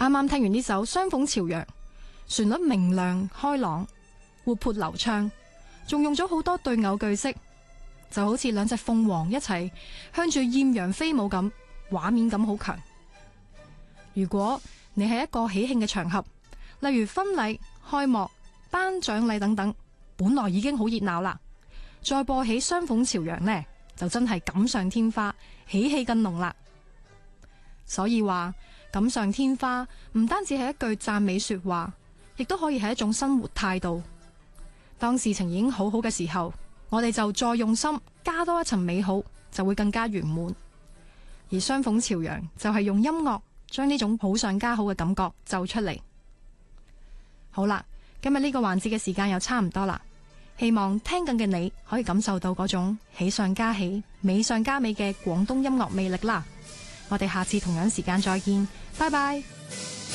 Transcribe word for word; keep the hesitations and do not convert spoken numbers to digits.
啱啱聽完呢首《雙鳳朝陽》，旋律明亮開朗，活潑流暢，仲用咗好多對偶句式，就好似兩隻鳳凰一齊向住艷陽飛舞咁，畫面感好強。如果你係一個喜慶嘅場合，例如婚禮、開幕、頒獎禮等等，本來已經好熱鬧啦，再播起《雙鳳朝陽》呢，就真係錦上添花，喜氣更濃啦。所以話錦上添花唔單止係一句讚美說話，亦都可以係一種生活態度。當事情已經好好嘅時候，我哋就再用心加多一層美好，就會更加圓滿。而雙鳳朝陽就係用音樂將呢種好上加好嘅感覺奏出嚟。好啦，今日呢個環節嘅時間又差唔多啦，希望聽緊嘅你可以感受到嗰種喜上加喜、美上加美嘅廣東音樂魅力啦。我哋下次同樣時間再見，拜拜。